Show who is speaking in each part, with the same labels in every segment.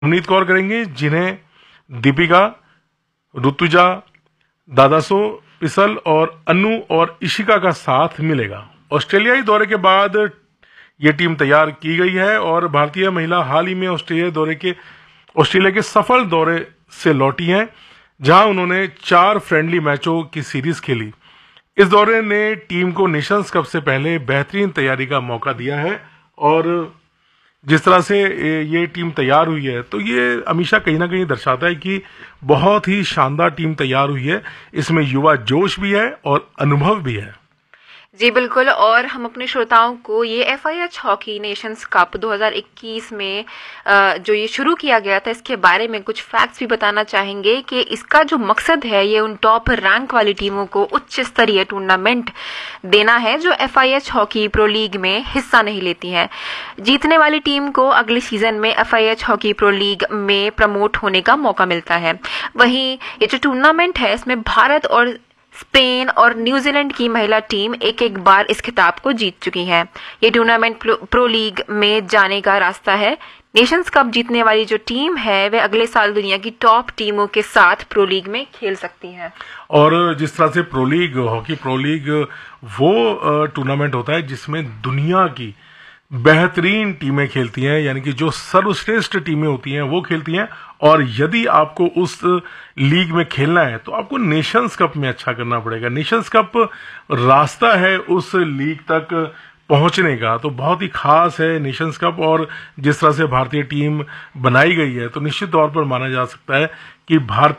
Speaker 1: नवनीत कौर करेंगी, जिन्हें दीपिका, ऋतुजा, दादासो पिसल और अनु और इशिका का साथ मिलेगा। ऑस्ट्रेलियाई दौरे के बाद ये टीम तैयार की गई है और भारतीय महिला हाल ही में ऑस्ट्रेलिया के सफल दौरे से लौटी हैं, जहां उन्होंने 4 फ्रेंडली मैचों की सीरीज खेली। इस दौरे ने टीम को नेशंस कप से पहले बेहतरीन तैयारी का मौका दिया है और जिस तरह से ये टीम तैयार हुई है, तो ये हमेशा कहीं ना कहीं दर्शाता है कि बहुत ही शानदार टीम तैयार हुई है। इसमें युवा जोश भी है और अनुभव भी है।
Speaker 2: जी बिल्कुल। और हम अपने श्रोताओं को ये FIH हॉकी नेशंस कप 2021 में जो ये शुरू किया गया था, इसके बारे में कुछ फैक्ट्स भी बताना चाहेंगे कि इसका जो मकसद है, ये उन टॉप रैंक वाली टीमों को उच्च स्तरीय टूर्नामेंट देना है जो FIH हॉकी प्रो लीग में हिस्सा नहीं लेती हैं। जीतने वाली टीम को अगले सीजन में FIH हॉकी प्रो लीग में प्रमोट होने का मौका मिलता है। वहीं ये जो टूर्नामेंट है, इसमें भारत और स्पेन और न्यूजीलैंड की महिला टीम एक एक बार इस खिताब को जीत चुकी हैं। ये टूर्नामेंट प्रो लीग में जाने का रास्ता है। नेशंस कप जीतने वाली जो टीम है, वे अगले साल दुनिया की टॉप टीमों के साथ प्रो लीग में खेल सकती हैं।
Speaker 1: और जिस तरह से हॉकी प्रो लीग वो टूर्नामेंट होता है जिसमें दुनिया की बेहतरीन टीमें खेलती हैं, यानी कि जो सर्वश्रेष्ठ टीमें होती हैं वो खेलती हैं। और यदि आपको उस लीग में खेलना है तो आपको नेशंस कप में अच्छा करना पड़ेगा। नेशंस कप रास्ता है उस लीग तक पहुंचने का, तो बहुत ही खास है नेशंस कप। और जिस तरह से भारतीय टीम बनाई गई है, तो निश्चित तौर पर माना जा सकता है कि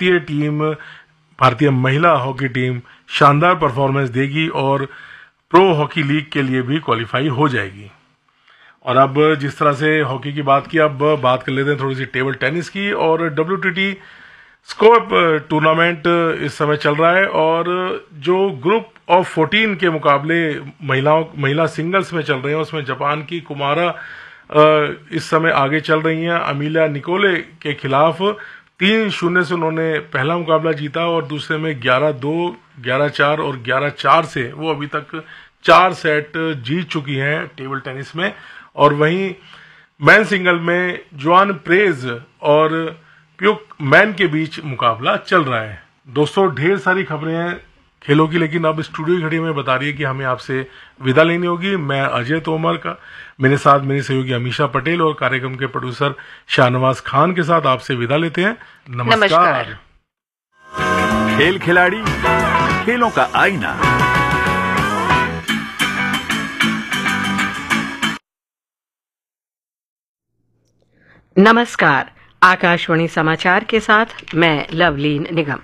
Speaker 1: भारतीय महिला हॉकी टीम शानदार परफॉर्मेंस देगी और प्रो हॉकी लीग के लिए भी क्वालिफाई हो जाएगी। और अब जिस तरह से हॉकी की बात की, अब बात कर लेते हैं थोड़ी सी टेबल टेनिस की। और WTT स्कोप टूर्नामेंट इस समय चल रहा है और जो ग्रुप ऑफ 14 के मुकाबले महिला सिंगल्स में चल रहे हैं, उसमें जापान की कुमारा इस समय आगे चल रही हैं अमीलिया निकोले के खिलाफ। 3-0 से उन्होंने पहला मुकाबला जीता और दूसरे में 11-2, 11-4 और 11-4 से वो अभी तक 4 सेट जीत चुकी हैं टेबल टेनिस में। और वहीं मैन सिंगल में जुआन प्रेज और प्यूक मैन के बीच मुकाबला चल रहा है। दोस्तों, ढेर सारी खबरें हैं खेलों की, लेकिन अब स्टूडियो की घड़ी में बता रही है कि हमें आपसे विदा लेनी होगी। मैं अजय तोमर का मेरे साथ मेरी सहयोगी अमीशा पटेल और कार्यक्रम के प्रोड्यूसर शाहनवाज खान के साथ आपसे विदा लेते हैं। नमस्कार।
Speaker 3: खेल खिलाड़ी, खेलों का आईना।
Speaker 4: नमस्कार। आकाशवाणी समाचार के साथ मैं लवलीन निगम।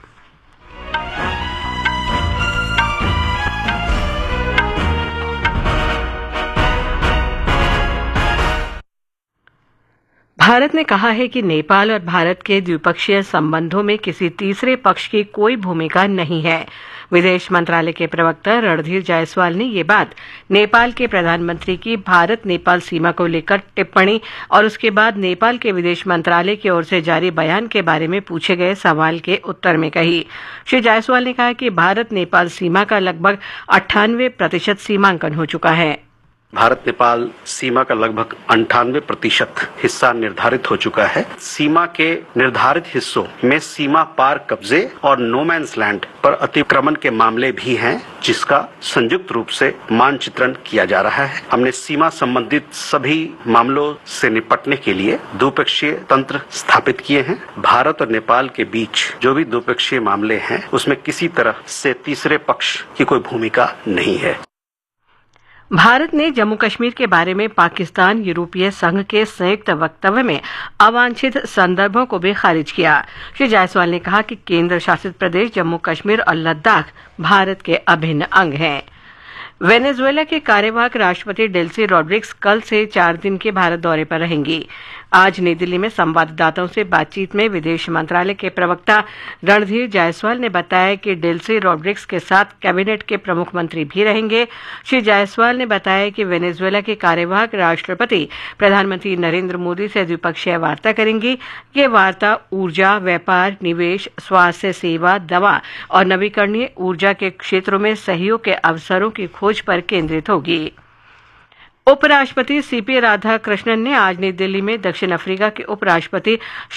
Speaker 4: भारत ने कहा है कि नेपाल और भारत के द्विपक्षीय संबंधों में किसी तीसरे पक्ष की कोई भूमिका नहीं है। विदेश मंत्रालय के प्रवक्ता रणधीर जायसवाल ने ये बात नेपाल के प्रधानमंत्री की भारत नेपाल सीमा को लेकर टिप्पणी और उसके बाद नेपाल के विदेश मंत्रालय की ओर से जारी बयान के बारे में पूछे गए सवाल के उत्तर में कही। श्री जायसवाल ने कहा कि भारत नेपाल सीमा का लगभग 98% सीमांकन हो चुका है।
Speaker 5: भारत नेपाल सीमा का लगभग 98% हिस्सा निर्धारित हो चुका है। सीमा के निर्धारित हिस्सों में सीमा पार कब्जे और नो मैंस लैंड पर अतिक्रमण के मामले भी हैं, जिसका संयुक्त रूप से मानचित्रण किया जा रहा है। हमने सीमा संबंधित सभी मामलों से निपटने के लिए द्विपक्षीय तंत्र स्थापित किए हैं। भारत और नेपाल के बीच जो भी द्विपक्षीय मामले हैं, उसमें किसी तरह से तीसरे पक्ष की कोई भूमिका नहीं है।
Speaker 4: भारत ने जम्मू कश्मीर के बारे में पाकिस्तान यूरोपीय संघ के संयुक्त वक्तव्य में अवांछित संदर्भों को भी खारिज किया। श्री जायसवाल ने कहा कि केंद्र शासित प्रदेश जम्मू कश्मीर और लद्दाख भारत के अभिन्न अंग हैं। वेनेजुएला के कार्यवाहक राष्ट्रपति डेल्सी रॉड्रिग्स कल से 4 दिन के भारत दौरे पर रहेंगी। आज नई दिल्ली में संवाददाताओं से बातचीत में विदेश मंत्रालय के प्रवक्ता रणधीर जायसवाल ने बताया कि डेल्सी रॉड्रिग्स के साथ कैबिनेट के प्रमुख मंत्री भी रहेंगे। श्री जायसवाल ने बताया कि वेनेजुएला के कार्यवाहक राष्ट्रपति प्रधानमंत्री नरेंद्र मोदी से द्विपक्षीय वार्ता करेंगी। ये वार्ता ऊर्जा, व्यापार, निवेश, स्वास्थ्य सेवा, दवा और नवीकरणीय ऊर्जा के क्षेत्रों में सहयोग के अवसरों की खोज पर केंद्रित होगी। उपराष्ट्रपति सीपी राधाकृष्णन ने आज नई दिल्ली में दक्षिण अफ्रीका के उपराष्ट्रपति